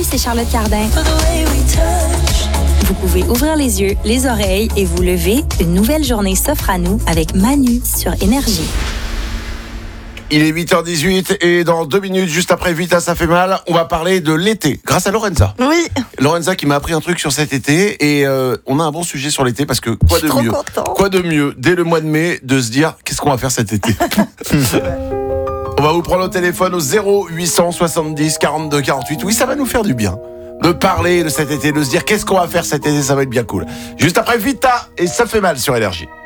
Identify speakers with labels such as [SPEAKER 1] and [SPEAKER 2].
[SPEAKER 1] c'est Charlotte Cardin. Vous pouvez ouvrir les yeux, les oreilles et vous lever. Une nouvelle journée s'offre à nous avec Manu sur Énergie.
[SPEAKER 2] Il est 8h18 et dans 2 minutes, juste après Vita, ça fait mal, on va parler de l'été grâce à Lorenza.
[SPEAKER 3] Oui.
[SPEAKER 2] Lorenza qui m'a appris un truc sur cet été et on a un bon sujet sur l'été parce que quoi de mieux dès le mois de mai de se dire qu'est-ce qu'on va faire cet été. On va vous prendre au téléphone au 0800 70 42 48. Oui, ça va nous faire du bien de parler de cet été, de se dire qu'est-ce qu'on va faire cet été, ça va être bien cool. Juste après Vita et ça fait mal sur Énergie.